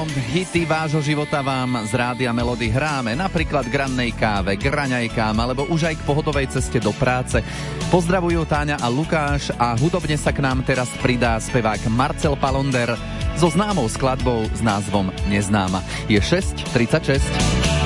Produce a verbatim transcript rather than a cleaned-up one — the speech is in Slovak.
hity vášho života vám z Rádia Melody hráme, napríklad k rannej káve, k raňajkám, alebo už aj k pohodovej ceste do práce. Pozdravujú Táňa a Lukáš a hudobne sa k nám teraz pridá spevák Marcel Palonder so známou skladbou s názvom Neznáma. Je šesť tridsaťšesť.